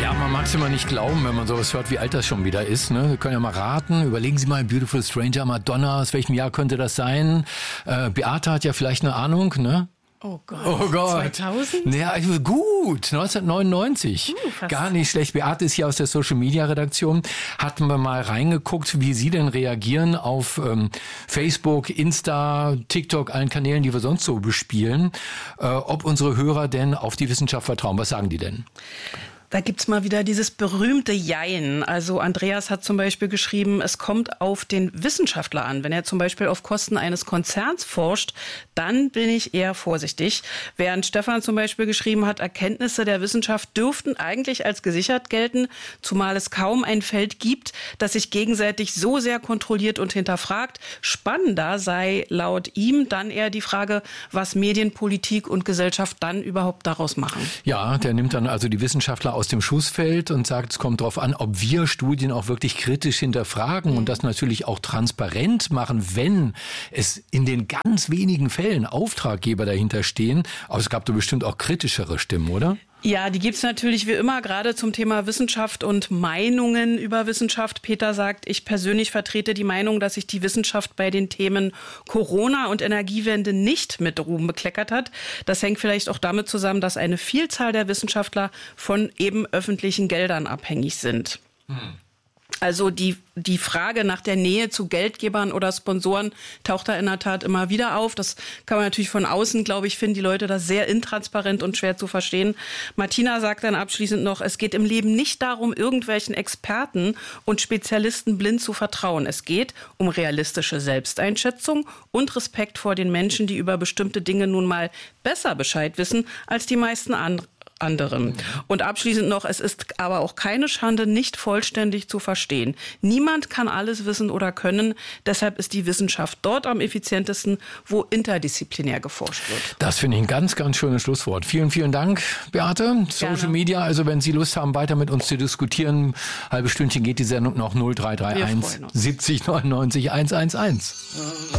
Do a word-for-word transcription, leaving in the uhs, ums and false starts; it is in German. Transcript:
Ja, man mag es immer nicht glauben, wenn man sowas hört, wie alt das schon wieder ist. Ne? Wir können ja mal raten. Überlegen Sie mal, Beautiful Stranger, Madonna, aus welchem Jahr könnte das sein? Äh, Beate hat ja vielleicht eine Ahnung, ne? Oh Gott. Oh Gott. zweitausend? Ja, also gut. neunzehnhundertneunundneunzig. Uh, fast. Gar nicht schlecht. Beate ist hier aus der Social Media Redaktion. Hatten wir mal reingeguckt, wie Sie denn reagieren auf ähm, Facebook, Insta, TikTok, allen Kanälen, die wir sonst so bespielen. Äh, ob unsere Hörer denn auf die Wissenschaft vertrauen. Was sagen die denn? Da gibt's mal wieder dieses berühmte Jein. Also Andreas hat zum Beispiel geschrieben, es kommt auf den Wissenschaftler an. Wenn er zum Beispiel auf Kosten eines Konzerns forscht, dann bin ich eher vorsichtig. Während Stefan zum Beispiel geschrieben hat, Erkenntnisse der Wissenschaft dürften eigentlich als gesichert gelten, zumal es kaum ein Feld gibt, das sich gegenseitig so sehr kontrolliert und hinterfragt. Spannender sei laut ihm dann eher die Frage, was Medien, Politik und Gesellschaft dann überhaupt daraus machen. Ja, der nimmt dann also die Wissenschaftler aus dem Schussfeld und sagt, es kommt darauf an, ob wir Studien auch wirklich kritisch hinterfragen mhm. und das natürlich auch transparent machen, wenn es in den ganz wenigen Fällen Auftraggeber dahinter stehen. Aber es gab da bestimmt auch kritischere Stimmen, oder? Ja, die gibt's natürlich wie immer, gerade zum Thema Wissenschaft und Meinungen über Wissenschaft. Peter sagt, ich persönlich vertrete die Meinung, dass sich die Wissenschaft bei den Themen Corona und Energiewende nicht mit Ruhm bekleckert hat. Das hängt vielleicht auch damit zusammen, dass eine Vielzahl der Wissenschaftler von eben öffentlichen Geldern abhängig sind. Hm. Also die, die Frage nach der Nähe zu Geldgebern oder Sponsoren taucht da in der Tat immer wieder auf. Das kann man natürlich von außen, glaube ich, finden die Leute das sehr intransparent und schwer zu verstehen. Martina sagt dann abschließend noch, es geht im Leben nicht darum, irgendwelchen Experten und Spezialisten blind zu vertrauen. Es geht um realistische Selbsteinschätzung und Respekt vor den Menschen, die über bestimmte Dinge nun mal besser Bescheid wissen als die meisten anderen. Anderen. Und abschließend noch, es ist aber auch keine Schande, nicht vollständig zu verstehen. Niemand kann alles wissen oder können. Deshalb ist die Wissenschaft dort am effizientesten, wo interdisziplinär geforscht wird. Das finde ich ein ganz, ganz schönes Schlusswort. Vielen, vielen Dank, Beate. Social Gerne. Media, also wenn Sie Lust haben, weiter mit uns zu diskutieren, halbe Stündchen geht die Sendung noch null drei drei eins siebzig neunundneunzig hundertelf.